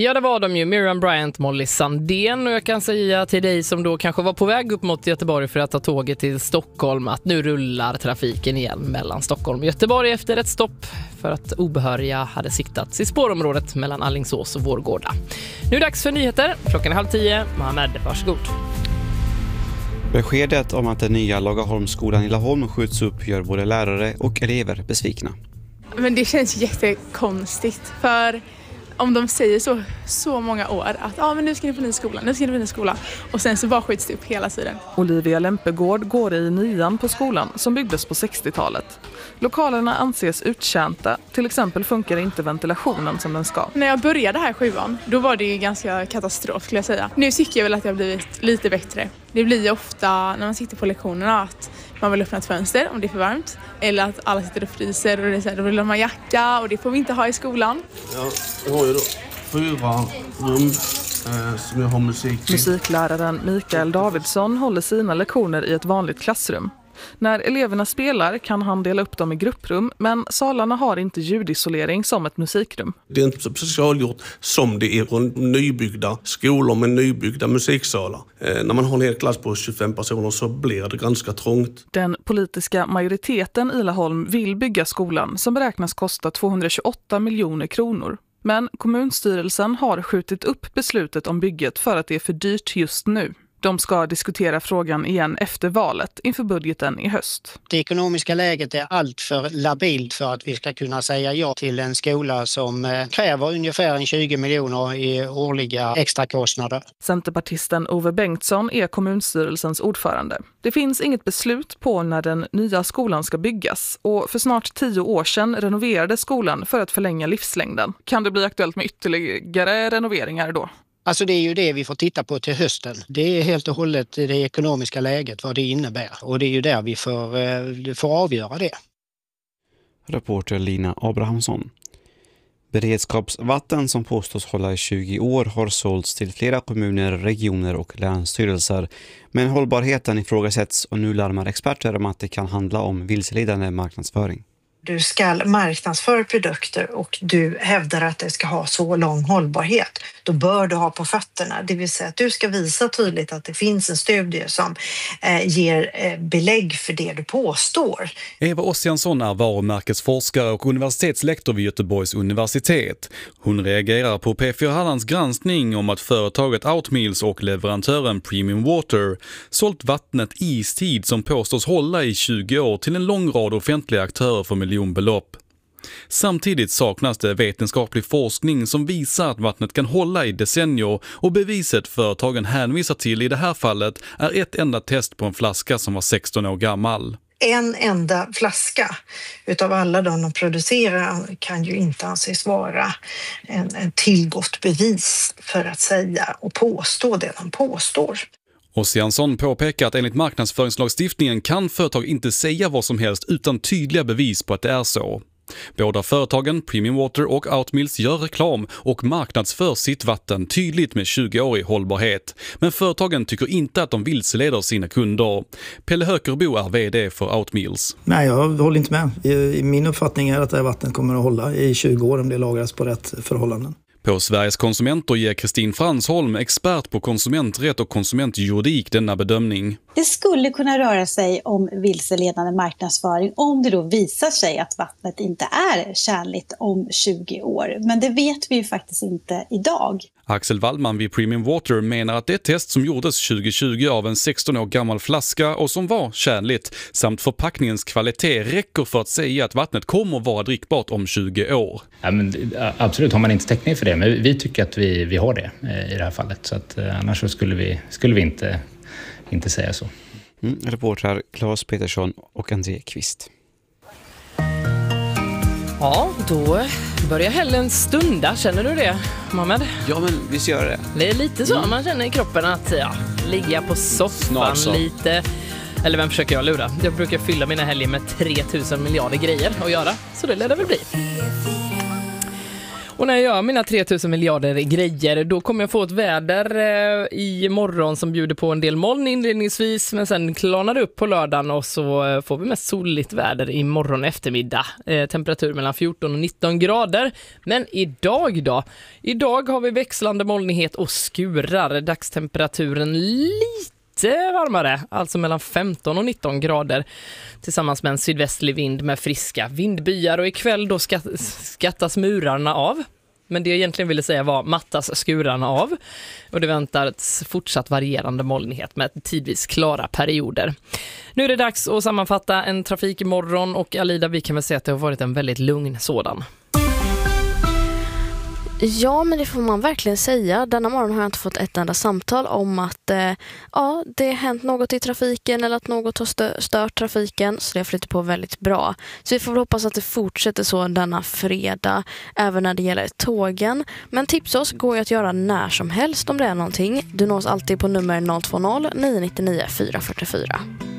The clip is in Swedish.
Ja, det var de ju. Miriam Bryant, Molly Sandén, och jag kan säga till dig som då kanske var på väg upp mot Göteborg för att ta tåget till Stockholm att nu rullar trafiken igen mellan Stockholm och Göteborg efter ett stopp för att obehöriga hade siktats i spårområdet mellan Alingsås och Vårgårda. Nu är det dags för nyheter. Klockan är 9:30. Mohammed, varsågod. Beskedet om att den nya Lagaholmsskolan i Laholm skjuts upp gör både lärare och elever besvikna. Men det känns jättekonstigt, för om de säger så många år att men nu ska ni få ny skola, och sen så bara skjuts det upp hela tiden. Olivia Lempegård går i 9:an på skolan som byggdes på 60-talet. Lokalerna anses uttjänta, till exempel funkar inte ventilationen som den ska. När jag började här 7:an, då var det ju ganska katastrof skulle jag säga. Nu tycker jag väl att jag har blivit lite bättre. Det blir ju ofta när man sitter på lektionerna att man vill öppna ett fönster om det är för varmt. Eller att alla sitter och fryser och det är så här, då vill de ha jacka, och det får vi inte ha i skolan. Jag har ju då 4 rum som jag har musik till. Musikläraren Mikael Davidsson håller sina lektioner i ett vanligt klassrum. När eleverna spelar kan han dela upp dem i grupprum, men salarna har inte ljudisolering som ett musikrum. Det är inte så specialgjort som det är på nybyggda skolor med nybyggda musiksalar. När man har en hel klass på 25 personer så blir det ganska trångt. Den politiska majoriteten i Laholm vill bygga skolan som beräknas kosta 228 miljoner kronor. Men kommunstyrelsen har skjutit upp beslutet om bygget för att det är för dyrt just nu. De ska diskutera frågan igen efter valet inför budgeten i höst. Det ekonomiska läget är allt för labilt för att vi ska kunna säga ja till en skola som kräver ungefär 20 miljoner i årliga extrakostnader. Centerpartisten Ove Bengtsson är kommunstyrelsens ordförande. Det finns inget beslut på när den nya skolan ska byggas, och för snart 10 år sedan renoverade skolan för att förlänga livslängden. Kan det bli aktuellt med ytterligare renoveringar då? Alltså det är ju det vi får titta på till hösten. Det är helt och hållet det ekonomiska läget, vad det innebär. Och det är ju där vi får avgöra det. Reporter Lina Abrahamsson. Beredskapsvatten som påstås hålla i 20 år har sålts till flera kommuner, regioner och länsstyrelser. Men hållbarheten ifrågasätts, och nu larmar experter om att det kan handla om vilseledande marknadsföring. Du ska marknadsföra produkter och du hävdar att det ska ha så lång hållbarhet. Då bör du ha på fötterna. Det vill säga att du ska visa tydligt att det finns en studie som ger belägg för det du påstår. Eva Ossiansson är varumärkesforskare och universitetslektor vid Göteborgs universitet. Hon reagerar på P4 Hallands granskning om att företaget Outmeals och leverantören Premium Water sålt vattnet Istid som påstås hålla i 20 år till en lång rad offentliga aktörer för miljonbelopp. Samtidigt saknas det vetenskaplig forskning som visar att vattnet kan hålla i decennier, och beviset företagen hänvisar till i det här fallet är ett enda test på en flaska som var 16 år gammal. En enda flaska utav alla de producerar kan ju inte anses vara en tillgått bevis för att säga och påstå det de påstår. Ossiansson påpekar att enligt marknadsföringslagstiftningen kan företag inte säga vad som helst utan tydliga bevis på att det är så. Båda företagen, Premium Water och Outmeals, gör reklam och marknadsför sitt vatten tydligt med 20-årig hållbarhet. Men företagen tycker inte att de vilseleder sina kunder. Pelle Hökerbo är vd för Outmeals. Nej, jag håller inte med. Min uppfattning är att det här vattnet kommer att hålla i 20 år om det lagras på rätt förhållanden. På Sveriges konsumenter ger Kristin Fransholm, expert på konsumenträtt och konsumentjuridik, denna bedömning. Det skulle kunna röra sig om vilseledande marknadsföring om det då visar sig att vattnet inte är tjänligt om 20 år. Men det vet vi ju faktiskt inte idag. Axel Wallman vid Premium Water menar att det test som gjordes 2020 av en 16 år gammal flaska och som var tjänligt samt förpackningens kvalitet räcker för att säga att vattnet kommer att vara drickbart om 20 år. Ja, men absolut har man inte täckning för det, men vi tycker att vi har det i det här fallet. Så att, annars så skulle vi inte säga så. Reportrar Claes Petersson och André Kvist. Ja, då börjar helgen stunda. Känner du det, Mohammed? Ja, men visst gör det. Det är lite så. Man känner i kroppen att ligga på soffan lite. Eller vem försöker jag lura? Jag brukar fylla mina helger med 3000 miljarder grejer att göra. Så det lär det väl bli. Och när jag gör mina 3000 miljarder grejer, då kommer jag få ett väder i morgon som bjuder på en del moln inledningsvis, men sen klarnar det upp på lördagen och så får vi mest soligt väder i morgon eftermiddag. Temperatur mellan 14 och 19 grader. Men idag då? Idag har vi växlande molnighet och skurar. Dagstemperaturen lite varmare, alltså mellan 15 och 19 grader tillsammans med en sydvästlig vind med friska vindbyar, och ikväll då skattas murarna av. Men det jag egentligen ville säga var mattas skurarna av, och det väntar fortsatt varierande molnighet med tidvis klara perioder. Nu är det dags att sammanfatta en trafik imorgon, och Alida, vi kan väl säga att det har varit en väldigt lugn sådan. Ja, men det får man verkligen säga. Denna morgon har jag inte fått ett enda samtal om att det har hänt något i trafiken eller att något har stört trafiken, så det har flyttat på väldigt bra. Så vi får väl hoppas att det fortsätter så denna fredag, även när det gäller tågen. Men tips oss går ju att göra när som helst om det är någonting. Du nås alltid på nummer 020 999 444.